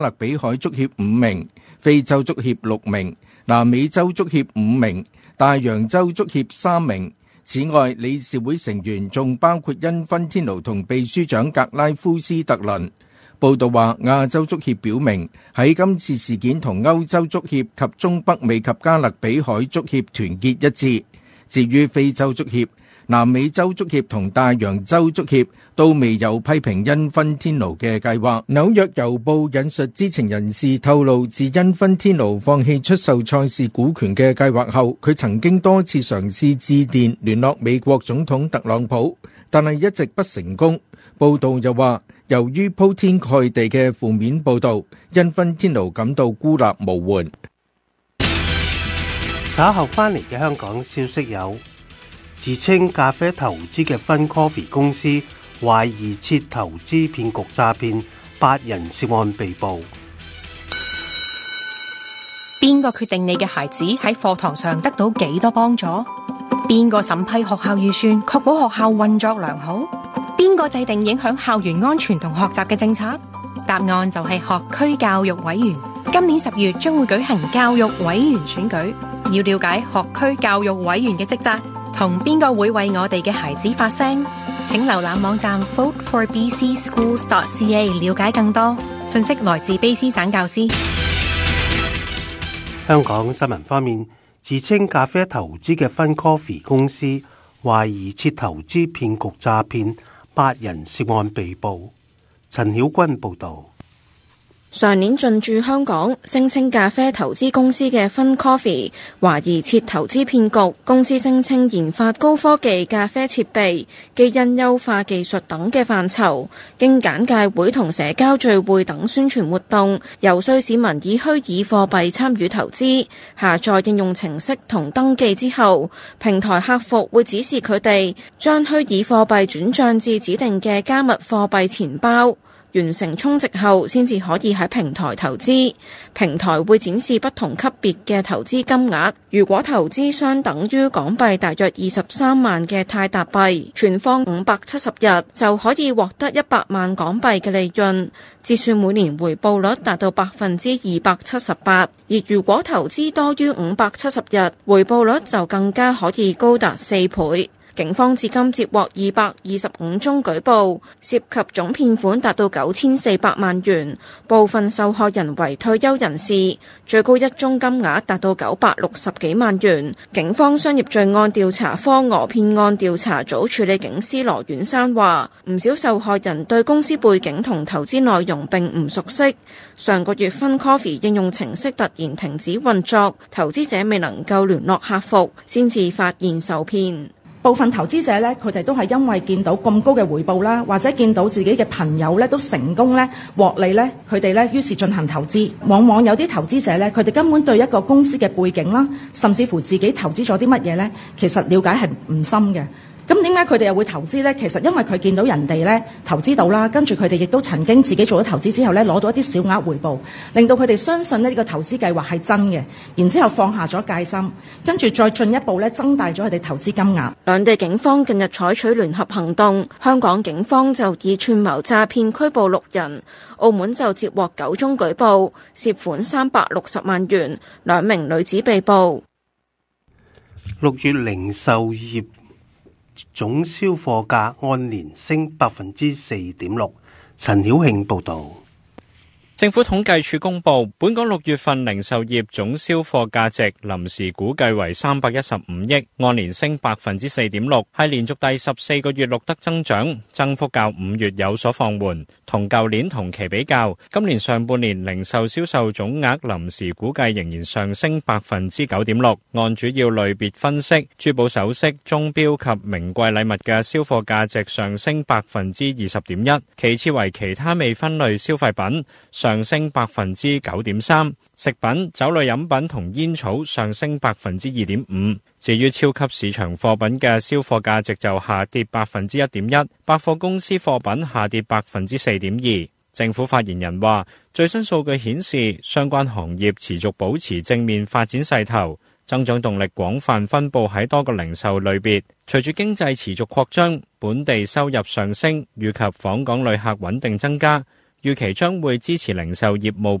勒比海足協5名，非洲足協6名，南美洲足協5名，大洋洲足協3名。此外，理事會成員仲包括因芬天奴同秘書長格拉夫斯特倫。報道話，亞洲足協表明喺今次事件同歐洲足協及中北美及加勒比海足協團結一致。至於非洲足協、南美洲足協同大洋洲足協都未有批評因芬天奴嘅計劃。紐約郵報引述知情人士透露，自因芬天奴放棄出售賽事股權嘅計劃後，佢曾經多次嘗試致電聯絡美國總統特朗普，但係一直不成功。報道又話，由於鋪天蓋地嘅負面報導，因芬天奴感到孤立無援。 稍後翻嚟嘅香港消息有，自稱咖啡投資嘅 Fun Coffee 公司懷疑設投資騙局詐騙，8人涉案被捕。 邊個決定你嘅孩子喺課堂上得到幾多幫助？邊個審批學校預算，確保學校運作良好？邊個制定影響校園安全同學習嘅政策？答案就係學區教育委員。今年10月將會舉行教育委員選舉，要了解學區教育委員嘅職責，同邊個會為我哋嘅孩子發聲？請瀏覽網站 voteforbcschools.ca 了解更多信息。來自卑詩省教師。 香港新聞方面，自稱咖啡投資嘅 Fun Coffee 公司懷疑設投資騙局詐騙，8人涉案被捕。陳曉君報導。 上年進駐香港，聲稱咖啡投資公司嘅 Fun Coffee 懷疑設投資騙局。公司聲稱研發高科技咖啡設備、基因優化技術等嘅範疇，經簡介會同社交聚會等宣傳活動，遊說市民以虛擬貨幣參與投資。下載應用程式同登記之後，平台客服會指示佢哋將虛擬貨幣轉帳至指定嘅加密貨幣錢包。完成充值後，先至可以喺平台投資。平台會展示不同級別嘅投資金額。如果投資相等於港幣大約23萬嘅泰達幣，存放570日就可以獲得100萬港幣嘅利潤。折算每年回報率達到278%。而如果投資多於570日，回報率就更加可以高達4倍。警方至今接獲225宗舉報，涉及總騙款達到9400萬元，部分受害人為退休人士，最高一宗金額達到960幾萬元。警方商業罪案調查科訛騙案調查組處理警司羅遠山話，唔少受害人對公司背景同投資內容並唔熟悉。上個月 Fun Coffee 應用程式突然停止運作，投資者未能夠聯絡客服，先至發現受騙。 部分投資者呢，佢哋都係因為見到咁高嘅回報啦，或者見到自己嘅朋友呢都成功呢獲利呢，佢哋呢於是進行投資。往往有啲投資者呢，佢哋根本對一個公司嘅背景啦，甚至乎自己投資咗啲乜嘢呢，其實了解係唔深嘅。咁點解佢哋又會投資呢？其實因為佢見到人哋呢投資到啦，跟住佢哋亦都曾經自己做咗投資之後呢，攞到一啲小額回報，令到佢哋相信呢個投資計劃係真嘅，然之後放下咗戒心，跟住再進一步呢增大咗佢哋投資金額。 兩地警方近日採取聯合行動，香港警方就以串謀詐騙拘捕6人，澳門就接獲9宗舉報，涉款360萬元，2名女子被捕。 6月零售業總銷貨價按年升4.6%。陳曉慶報導。 政府統計處公布，本港6月份零售業總銷貨價值臨時估計為315億，按年升4.6%，係連續第14個月錄得增長，增幅較5月有所放緩。同舊年同期比較，今年上半年零售銷售總額臨時估計仍然上升9.6%。按主要類別分析，珠寶首飾、鐘錶及名貴禮物嘅銷貨價值上升20.1%，其次為其他未分類消費品，上升9.3%，食品、酒類飲品同煙草上升2.5%。至於超級市場貨品嘅銷貨價值就下跌1.1%，百貨公司貨品下跌4.2%。政府發言人話，最新數據顯示，相關行業持續保持正面發展勢頭，增長動力廣泛分布喺多個零售類別。隨住經濟持續擴張，本地收入上升，以及訪港旅客穩定增加， 預期將會支持零售業務